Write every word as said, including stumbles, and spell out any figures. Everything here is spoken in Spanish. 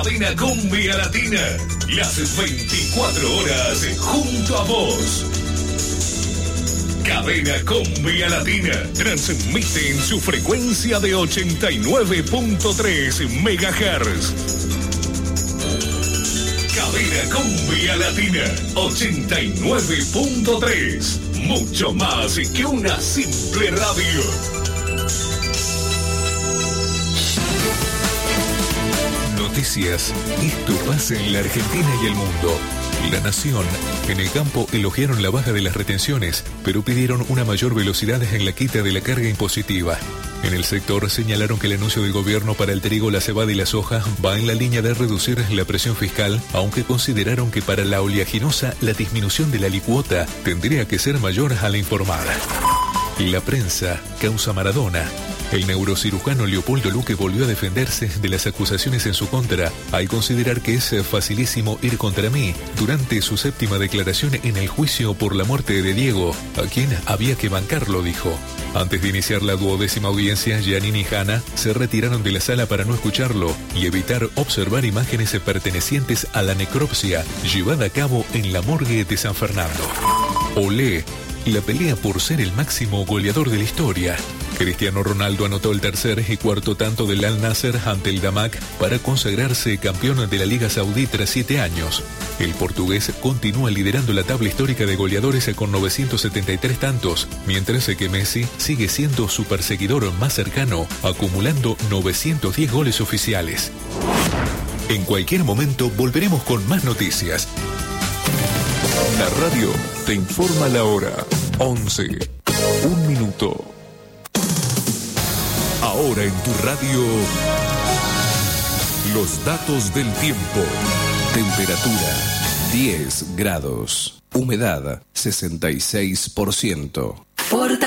Cadena Cumbia Latina, las veinticuatro horas junto a vos. Cadena Cumbia Latina transmite en su frecuencia de ochenta y nueve punto tres megahertz. Cadena Cumbia Latina ochenta y nueve punto tres. Mucho más que una simple radio. Noticias. Esto pasa en la Argentina y el mundo. La Nación. En el campo elogiaron la baja de las retenciones, pero pidieron una mayor velocidad en la quita de la carga impositiva. En el sector señalaron que el anuncio del gobierno para el trigo, la cebada y la soja va en la línea de reducir la presión fiscal, aunque consideraron que para la oleaginosa la disminución de la alícuota tendría que ser mayor a la informada. La prensa. Causa Maradona. El neurocirujano Leopoldo Luque volvió a defenderse de las acusaciones en su contra al considerar que es facilísimo ir contra mí durante su séptima declaración en el juicio por la muerte de Diego, a quien había que bancarlo, dijo. Antes de iniciar la duodécima audiencia, Giannini y Hanna se retiraron de la sala para no escucharlo y evitar observar imágenes pertenecientes a la necropsia llevada a cabo en la morgue de San Fernando. Olé. La pelea por ser el máximo goleador de la historia. Cristiano Ronaldo anotó el tercer y cuarto tanto del Al Nasser ante el Damac para consagrarse campeón de la Liga Saudí tras siete años. El portugués continúa liderando la tabla histórica de goleadores con novecientos setenta y tres tantos, mientras que Messi sigue siendo su perseguidor más cercano, acumulando novecientos diez goles oficiales. En cualquier momento volveremos con más noticias. La radio te informa la hora. once. Un minuto. Ahora en tu radio, los datos del tiempo. Temperatura diez grados. Humedad sesenta y seis por ciento.